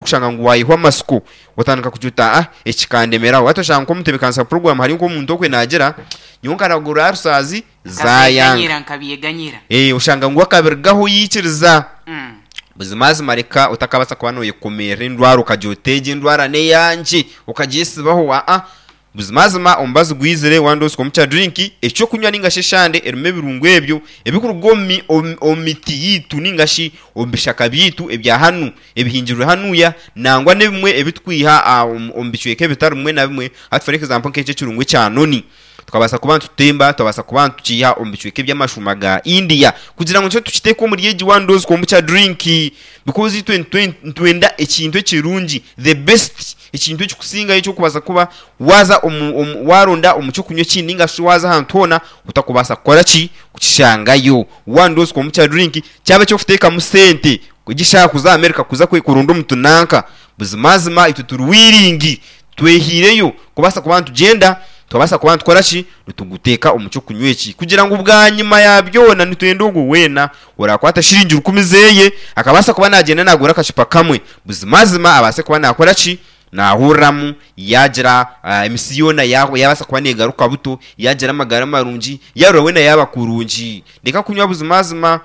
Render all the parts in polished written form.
kushanga ngo wayihwa masuko utandika kujuta ekikandemera watoshanga ko mutebekansa program hari ngo muntu okwe nagera nyonka ragura rusazi zayanga ushanga ngo akabirgaho yikiriza buzimazi mareka utakabasa kubanoye komera indwara ukajyoteje indwara ne yanje ukagisibaho buzimazima ombazi gwizere wandos ko mucha drinki echo kunywa ningasheshande erume birungu ebyo ebikurugomi omiti yitu ningashi ombishaka bitu ebya hanu ebihinjirwe hanuya nangwa nebimwe ebitwiha ombicweke bitarumwe na bimwe for example nk'eche kirungwe cyanoni tukabasa kubantu temba tukabasa kubantu ciha ombicweke by'amashumaga India kugira ngo cyo tukiteko muri yeji wandos ko mucha drinki because 2020 ekintu kirungi the best ikintu cy'ukusinga cyo kubasa kuba waza waronda umucyo kunyo kindi ngashi waza hantona utakubasa kora ki kukishangayo wandos ko mucha drink cyabe cyo futeka musente kugishaka kuza America kuza kurunda umutunanka buzimazima ituturuwiringi twehireyo kubasa kubantu genda tubasa kubantu kora ki rutuguteka umucyo kunyweki kugira ngo ubwanyuma yabyona nitwendogo wena urakwata shiringira ukumizeye akabasa kuba nagenda nagura kashipa kamwe buzimazima abase kuba nakora ki nahuramu yagira emisiyona yabasa kuba negaruka buto yagira amagara marungi yaro wena yabakurungi ndeka kunywa buzimazima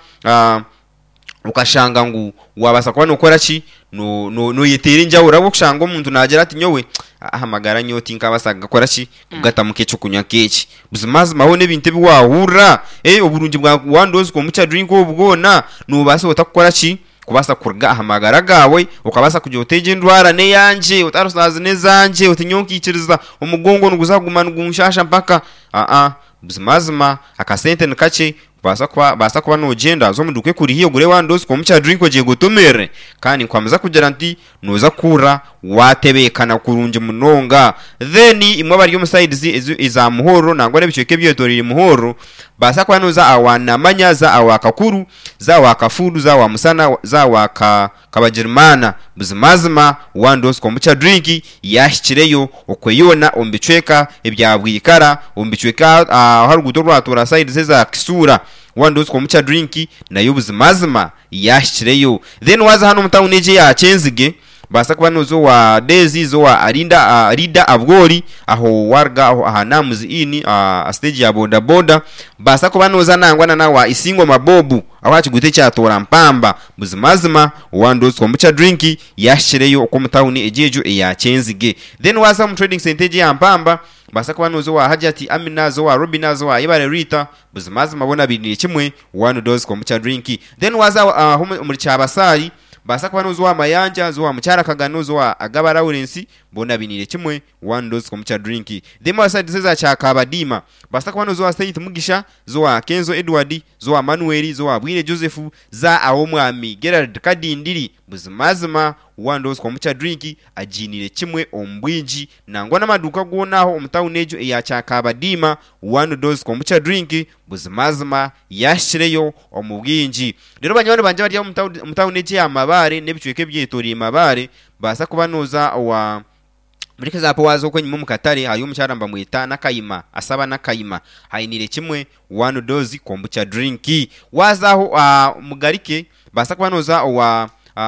ukashanga ngo wabasa kuba nokora ki no yetere njya urabo kushanga umuntu nagira ati nyowe ahamagara nyoti nkabasaga kora ki ugatamuke cyo kunywa keki buzimazima ho nebinte biwahura uburungi bwa wandozi ko mucha drink ubwona nubase utakora ki kubasa kurga ahamagara gawe ukabasa kujyoteje indwara ne yanje utarusaza nezanje utinyokikiriza umugongo nuguzagumana gunshasha mpaka buzimazima akasente nkache basa kuba nogenda zo muduke kuri hiyo gure wandozi ko mucha drink oje gutomere kandi kwamaza kugira nti noza kura watebekana kurunje munonga then imwe bari yo sides iza muhoro nangwa nebicweke byetorire muhoro basa kuba noza awana manyaza awakakuru za wakafudu za wa musana za waka kabajermana buzimazima wandozi ko mucha drink yashkireyo okweyona ombicweka ebyabwikara ombicweka harugudo rwatora sides za kisura wandozi ko mucha drink nayo buzimazima yashkireyo then waza hano mutawuneje ya chenzige basa kuba nozo wa Dezi zo wa Arida Abgori aho warga aho ahanamuzi ini stage ya boda boda basa kuba noza nangwana na wa Isingo Mabobu aho akigute cyatora mpamba buzimazima wandozi ko mucha drink yashireyo ko mutawuni ejejo ya chenzige then waza mu trading center ya mpamba basa kuba nozo wa Hajati Amina zo wa Robina zo wa Ibare Rita buzimazima bona binire kimwe wandozi ko mucha drink then waza muri cyabasari basa kuba nozo wa Mayanja zo wa Mucyara Kagano zo wa Agaba Lawrence bona binire kimwe wandozi ko mucha drink then wasa za cyakabadima basa kuba nozo wa Saint Mugisha zo wa Kenzo Edward zo wa Manuel zo wa Bwire Joseph za awo mwami Gerard Kadindiri buzimazima wandozi ko mucha drink ajinire kimwe ombwiji nangwa namaduka gonaho umutawunejo ya cyakabadima wandozi ko mucha drink buzimazima yashireyo omubwinji rero banyone banje bari umutawuneje amabare nebicweke byetoriye mabare basa kuba noza wa muri kazapo wazo ko nyuma mukatare hayo mucyaramba mwita nakayima asaba nakayima hayinire kimwe wandozi ko mucha drink wazaho mugarike basa kuba noza wa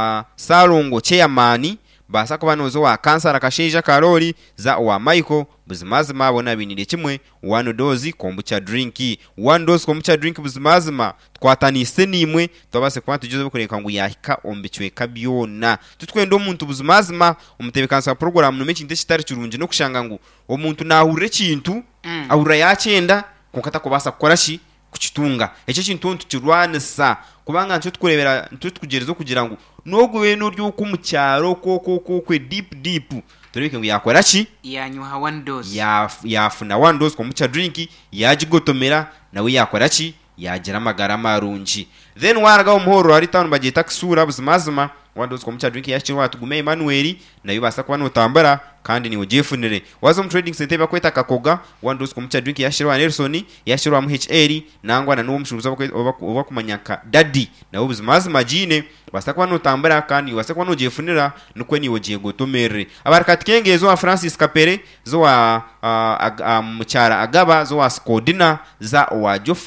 Salongo chairman basa kuba nozo wa Kansara Kasheja Karoli za wa Michael buzimazima bona binire kimwe wandozi ko mucha drink wandozi ko mucha drink buzimazima twatanise nimwe twabase kwa tujoze bukoreka ngo yahika ombicweka byona tutwendo umuntu buzimazima umutebekansa program no mekinde kitari kirunje no kushanga ngo umuntu nahure kintu ahura yacenda kunkata ko basa gukora shi kukitunga ecyo kintu tukirwanisa kubanga ncyo tukurebera ncyo tukugereza kugira ngo noguwe no ryo kumucyaro kwe deep tureke ngo yakora ki yanywa wandozi yafuna wandozi ko mucha drink yajigotomera nawe yakora ki yagira amagara marungi then waraga umuhoro hari tanu bagita kisura buzimazima wandozi ko mucha drink yashye watugume Emmanuel nayo basa kuba notambara kandi ni ujefunire wazo mu trading center bakweta kakoga wandozi ko mucha drink yashirwa Nelson yashirwa mu HR nangwa na no mushuruza oba kumanyaka daddy nawo buzimazima jine basa kuba notambara kandi wasa kuba nojefunira nukwe ni woje gotomere abarakati kengezo wa Francis Kapere zo wa mucyara Agaba zo wa Skodina za wa Geoffrey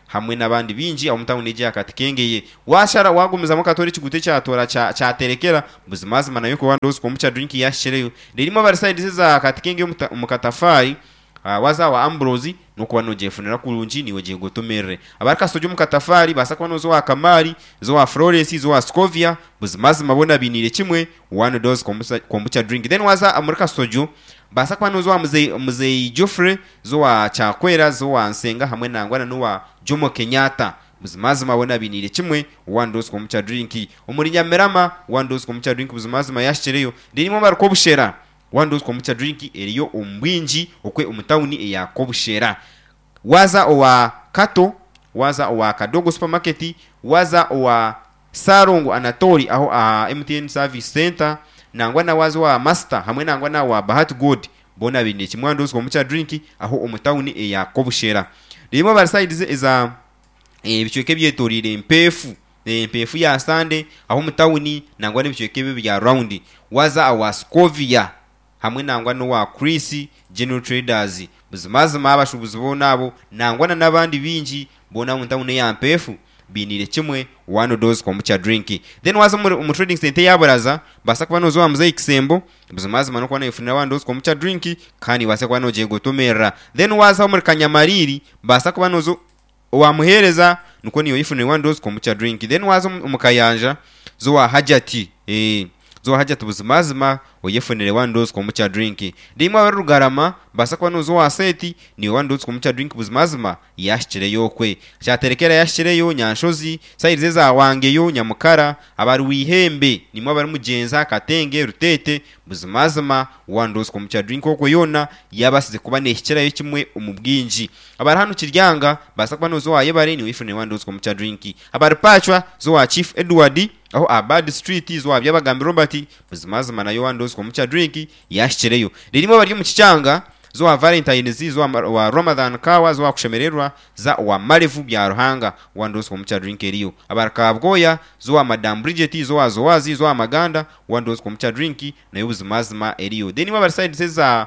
hamwe n'abandi binji aho mutawuni je akatikengeye washara wagumiza mu katori kigute cyatora cyaterekera buzimazima nayo ko wandozi ko mucha drink yashireyo ririmo bariside za akatikengeye umukatafari waza wa Ambrosi nuko banojefunira kurunji niwe je gotomere abarka sojo mukatafari basakwa nozo wa Kamari zo wa Florence zo wa Scovia buzimazima bona binire kimwe one dose kombucha drink then waza amurika sojo basakwa nozo wa muzei Joffrey zo wa Chakwera zo wa Nsenga hamwe nangwana no wa Jomo Kenyatta buzimazima bona binire kimwe one dose kombucha drink umuri Nyamerama one dose kombucha drink buzimazima yashireyo ririmo barko bushera wandozi kwa mucha drink eriyo umbwinji okwe umutawuni ya kobushera waza owa Kato waza owa Kadogo supermarket waza owa Sarongo Anatori aho MTN service center nangwa na waza wa Master hamwe nangwa na wa Bahati Gold bona bine kimwandozi kwa mucha drink aho umutawuni ya kobushera ririmo bariside iza bichweke byetorire mpefu ya Sande aho umutawuni nangwa n'bichweke bya round waza awa Scovia hamwe nangwa no wa Chris General Traders buzimazima abashubuzi bonabo nangwa n'abandi binji bona mutawune ya mpefu binire kimwe one dose kwa mucha drink then waza mu trading center yabaraza basakwa nozo amze ikisembo buzimazima no kwa nayifunira one dose kwa mucha drink kandi basakwa no je gotomera then waza mu Kanyamariri basakwa nozo wamuhereza nuko niyo yifunira one dose kwa mucha drink then waza mu Kayanja zo wa Hajati zo hajatu buzimazima oyefunire one dose kwa mucha drink ndimo abarugarama basakwa nozo wa seti ni one dose kwa mucha drink buzimazima yashire yokwe cyaterekera yashire yo Nyanshozi sayirize za wange yo Nyamukara abari wihembe nimo abari mugenza Katenge Rutete buzimazima one dose kwa mucha drink okwe yona yabasize kuba neshikira yo kimwe umubwinji abari hano kiryanga basakwa nozo wa yebare ni wifunire one dose kwa mucha drink abari pachwa zo wa Chief Edward aho Abad Street zo abyabagambi Robert buzimazima nayo one dose kwa mucha drink yashireyo ririmo bari mu kicanga zo wa Valentines zo wa Ramadan Kawa zo wa kushemererwa za wa Marevu bya Ruhanga one dose kwa mucha drink eriyo abaraka bwoya zo wa Madam Bridget zo wa Zowazi zo wa Maganda one dose kwa mucha drink nayo buzimazima eriyo then bari side za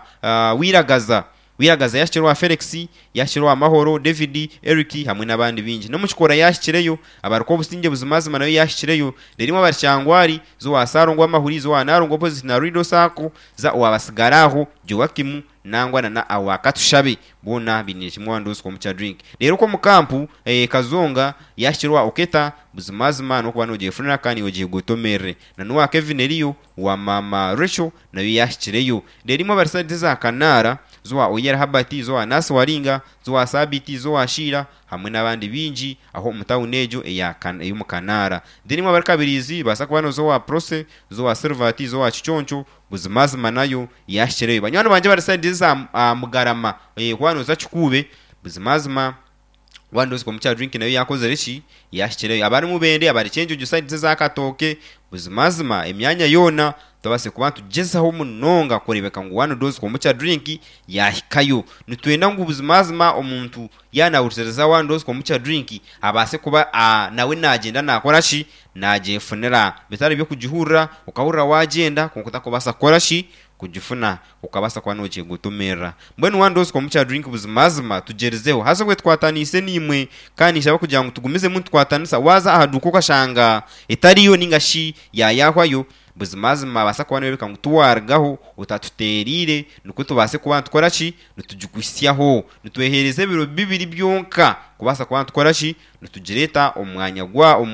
wiragaza yashirwa Felix yashirwa Mahoro David Eric hamwe nabandi binji no muchikora yashireyo abarko businge buzimazima nayo yashireyo lerimo barcyangwari zo wasarongwa mahuri zo wanarongo opposite na Rido Sako za wabasigaraho Joakim nangwa na awakatushabe bona binije mwandozi kwa mucha drink rero ko mukampu Kazonga yashirwa Oketa buzimazima no kuba nojefunira kandi oje gotomere na nuwa Kevin Eliyo wa Mama Rachel nayo yashireyo lerimo barisade za Kanara zo wa Oyera Habati zo wa Naso Waringa zo wa Sabiti zo wa Shira hamwe nabandi binji aho mutawunejo yo mu Kanara ndirimo abarikabirizi basakwa no zo wa Prose zo wa Servati zo wa Chichoncho buzimazima nayo yashireyo banywana banje barisade za Mugarama kwano za Chukube buzimazima one dose kwa mucha drink nayo yakoze rishi yashireyo abari mubende abari change ujuside za Katoke buzimazima emyanya yona tabase kubantu jezaho munonga korebeka ngo one dose kwa mucha drink yahikayo nitwenda ngo buzimazima omuntu yanawursereza one dose kwa mucha drink abase kuba nawe nagenda nakorashi najefunira bitari byo kujihura ukahura wagenda kunkuta ko basa korashi kujifuna ukabasa kwa noje gutumera mbone one dose kwa mucha drink buzimazima tugerezeho hase kwe twatanise nimwe kandi shaba kugira ngo tugumize muntu twatanisa waza ahaduko kashanga etariyo ningashi yahwayo buzimazima basa kwa nebeka ngo tuwargaho utatuterire nuko tubase kuba tkorachi nutujugusyaho nutwehereze biro bibiri byonka kubasa kwa tkorachi nutugereta umwanya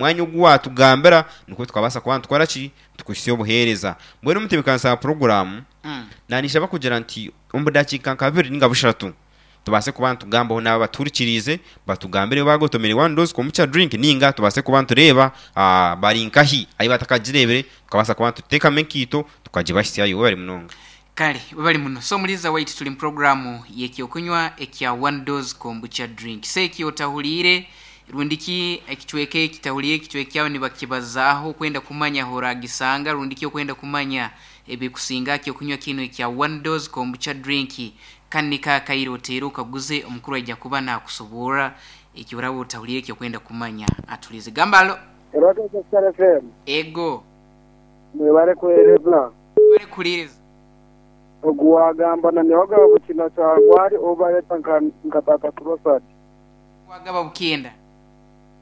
gwa tugambera nuko twabasa kwa tkorachi tukushiyo buhereza mbone mutebekansa program nanisha bakugira nti umbudakika kabiri ninga bushatu tubase kuba tugambaho naba baturikirize batugambere bagotomere one dose ko mucha drink ninga tubase kuba tureba bari nkahi ayi batakajirebere tukabasa kuba tuteka menkito tukajibashyayo bari munonga kale bali muno so muliza wait tuli program yekyo kunywa ekya one dose ko mucha drink seki otahulire rundiki ekitweke kitahuliye kitwekyawo ni bakibazaho kwenda kumanya horagisanga rundiki kwenda kumanya ebe kusinga kyo kunywa kino ekya one dose ko mucha drink kanika kairo tero kaguze omukuru ajja kuba na kusobora ekiburabo tawulire kyo kwenda kumanya atulize gambalo eroto cyane FM ego mwebare kwereza bare kuririza ogwagamba na niwaga bukina cyangwari obaye tankatata turosati wagaba bukenda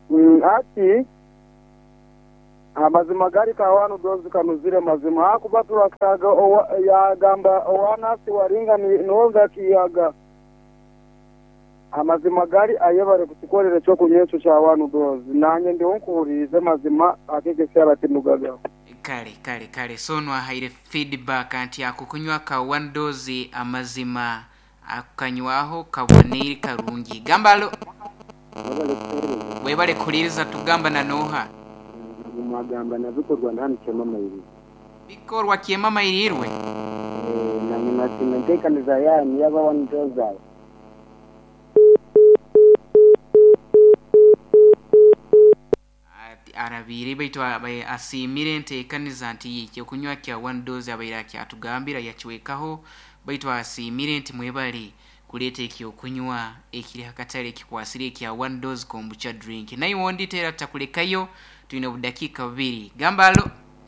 ati amazima gari ka wanu dozi kanuzire mazima hakuba turakaga yagamba owanasi waringa nonga kiyaga amazima gari ayebare kusikorere cyo kunyecho cha wanu dozi nanye ndi onkurize mazima akeke cyara tinugaga kale sono haire feedback anti akukunywa ka one dozi amazima akanywaho kaboneri karungi gambalo webale kuliriza tugamba na noha magamba na bikorwa ndani cyema mayiri bikorwa cyema mayirirwe na ninatimendekaniza yani yaba one dozi arabiri baitu asimire ntekaniza nti yiki okunywa kya one dose abaira kya tugambira yachiwekaho baitu asimire nti mwebali kuleta ekyo okunywa ekiri hakatale kikwasire kya one dose kombucha drink nayi wondi tera takulekayo tuine budakika 2 gambalo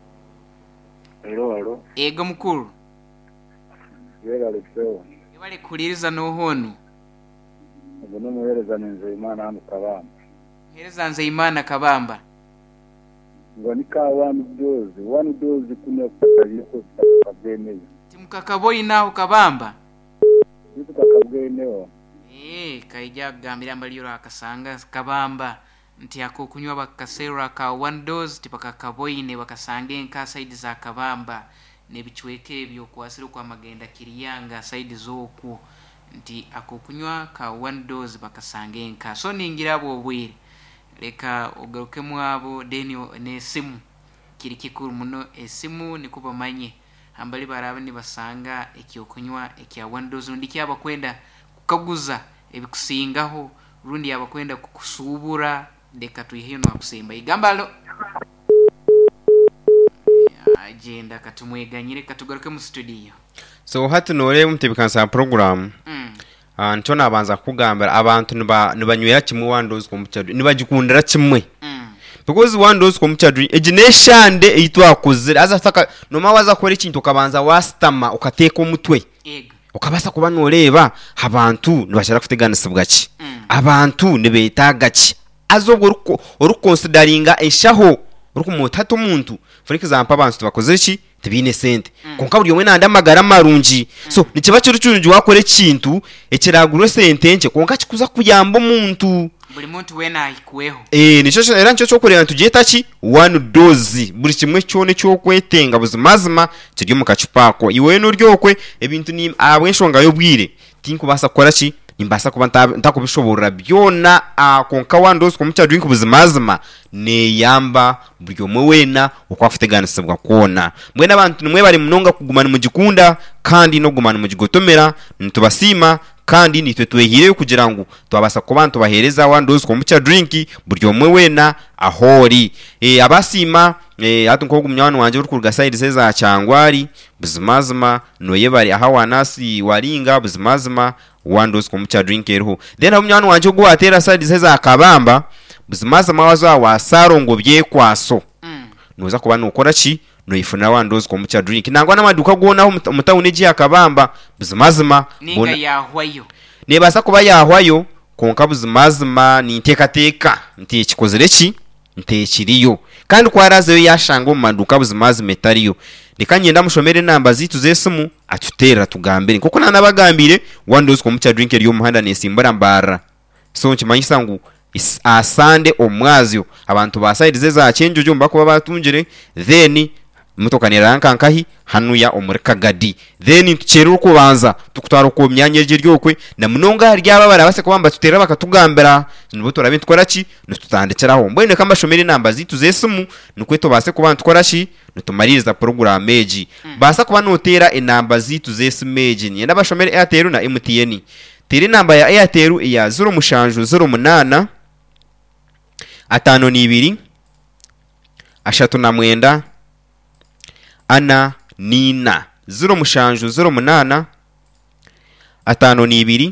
alo ego mukuru yera lefeo yebale kuliriza no honu ngono muhereza Nzeyimana hano Kabamba hereza Nzeyimana Kabamba ngo ni ka one dozi kuno kutariye ko kabwene timukakaboyi naho Kabamba tukakabweneho kaija gambira mbaliro akasanga Kabamba nti akukunywa bakasera ka one dose tipaka kaboyine bakasange nka side za Kabamba nebichweke byo kwasira kwa magenda kiriyanga side zoku nti akukunywa ka one dose bakasange nka so ningira abo bwire leka ogaruke mwabo deni ne simu kiri kikuru muno esimu nikuba manye ambali baraba ni basanga ekyokunywa ekya one dose ndiki abakwenda kukaguza ebikusingaho rundi abakwenda kukusubura deka tuyihino akusemba igambalo agenda katumweganyire katugaruke mu studio so hati nore mutibikansa program ntona abanza kugambira abantu nibanywera kimwe one dose kombucha nibagikundira kimwe because one dose kombucha egineshande eyitwa kuzira azafaka noma waza kora ikintu kabanza wastama ukateka umutwe ukabasa kuba noreba abantu nibashara kuteganisa bwaki abantu nibetaga ki azobwo urukonsideringa eshaho urukumutatu umuntu for example abantu bakoze iki tibine sente konka buri umwe nanda magara marungi so nikiba cyurucyunju wakore kintu ekiraguro sente nje konka kikuza kuyamba umuntu buri muntu wena ayikuweho nico era nco cyo kureba tugeta ki one dose buri kimwe cyone cyo kwetenga buzimazima kiryo mu kacupako iwe n'uryokwe ebintu ni abwenshonga yo bwire tinkubasa kora ki nimbasa kuba ntakubishobora byona konka one dose kombucha drink buzimazima ne yamba buri umwe wena ukwafuteganisibwa kona mwena abantu nimwe bari munonga kugumana mu gikunda kandi no gumana mu gigotomera ntubasima kandi nitwe twehire kugira ngo twabasa ku bantu bahereza one dose kombucha drink buri umwe wena ahori abasima hatu nko gumyana wanje uri kurga side za cyangwari buzimazima noye bari aha wanasi waringa buzimazima one dose kombucha drink eriho then umyana wanje go atera side za Kabamba buzimazima waza wasarongo byekwaso noza kuba nukora ki noyifuna one dose kombucha drink nangwa namaduka gonaho mutawune ji Kabamba buzimazima ninga yahwayo nebasa kuba yahwayo konka buzimazima ni ntekateka nti kikozere ki ntekiriyo kandi kwaraze yo yashanga mu maduka buzimazima etariyo nikanyenda mushomere namba zitu zesimu atutera tugambire kuko nanabagambire one dose kombucha drink eriyo muhanda nesimbara mbara so nkimanyisa ngo asande omwazyo abantu ba side za chenjojo mbako babatungire then mutokanira nkankahi hanuya omurika gadi then tucheru kubanza tukutwara ko myanya ryokwe na munonga ryaba barabase kubamba tutera bakatugambira nibo turabintu koraki nututandekeraho mbwene kamba shomeri namba zitu zesimu nukweto base kubantu koraki nutumariza program eji basa kuba notera enamba zitu zesimu eji ni nabashomeri Airtel na MTN tiri namba ya Airtel ya 0708 5 2 ana nina 0708 5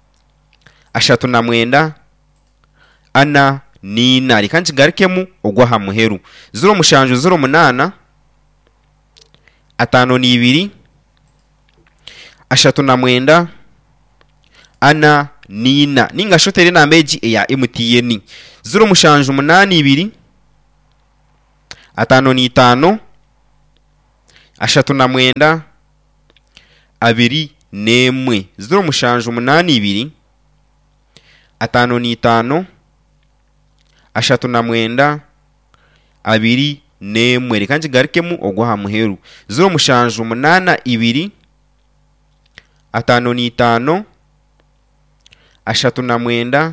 2 ana nina likanchi garikemu ogwa hamuheru 0708 5 2 3 9 ana nina ninga shotere na meji ya MTN 0782 555 39 abiri nemwe 0782 555 39 abiri nemwe rikanje garikemu ogwa muheru 0782 555 39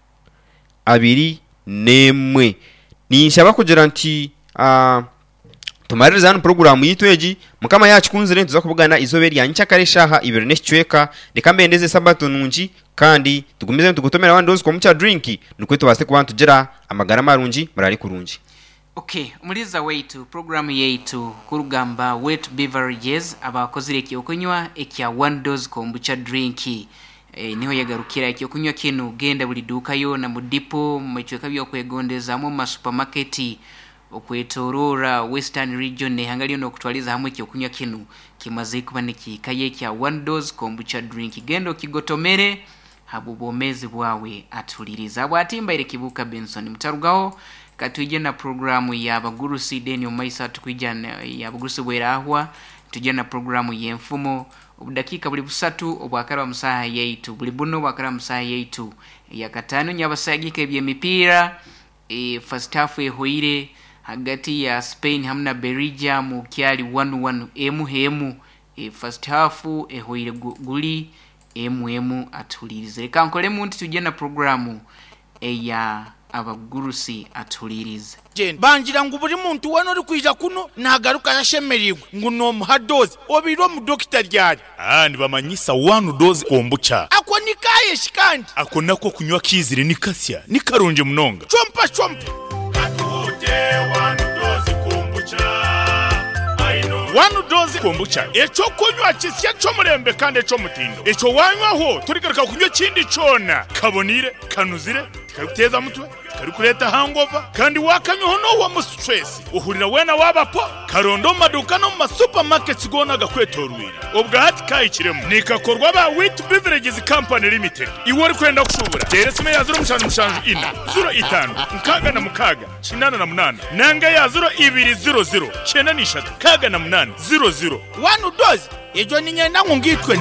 abiri nemwe ninshaba kugira nti tumaririza hano programu yitweji mukama yacu kunzire tuza kuvugana izoberi yanyica kareshaha ibirone chweka reka mbendeze sabato nunji kandi tugumize tugutomera wandozi kwa mucha drinki nuko tubase kubantu tugera amagara marunji marari kurunji. Okay, umuliza weitu programu yaitu kurugamba wet beverages abakozire kyokunywa ekya one dose kombucha drinki niho yagarukira ekyokunywa kinu genda buli duka yo na mudipo mechweka byo kwegondeza mu ma supermarket okwetorora western region ne hangalio no kutwaliza hamwe ekyokunywa kinu kimaze kuba nikikaye kya one dose kombucha drink gendo kigotomere habubomezi bwawe atuliriza bwatimba ile kibuka Benson mutarugaho katuje na programu ya bagurusi Daniel Maisa tukwijana ya bagurusi bwerahwa tuje na programu y'emfumo obudakika buli busatu obwakara musaha yaitu buli buno bwakara musaha yaitu ya katano nyabasagike by'emipira first half ehoire hagati ya Spain hamna Berija mu kyali 1-1 emu first half ehoire guli emu atulirize kankole muntu tuje na programu ya abagurusi atulirize Jane bangira ngo buri muntu wano uri kwija kuno nagaruka yashemerigwe ngo no muhadozi obiro mu doctor ryari ni bamanyisa one dose kombucha ako nikaye shikandi ako nako kunywa kizire nikasya nikaronje munonga chompa katute one dose kombucha one dose kombucha echo kunywa kisya cyo murembe kandi echo mutindo echo wanywaho turigaruka kunywa kindi cona kabonire kanuzire karuteza mutwe karukureta hangover kandi wakanywaho no wa stress uhurira wena wabapo karondo maduka no ma supermarkets gona gakwetorwira ubwahati kayikiremo nikakorwa ba Wheat Beverages Company Limited iwori kwenda kushubura teresime ya 05 ina 05 nkaga na mukaga 88 nanga ya 0200 chenanishatu kaga na 8 00 one dose ejo ninyenda ngungitwe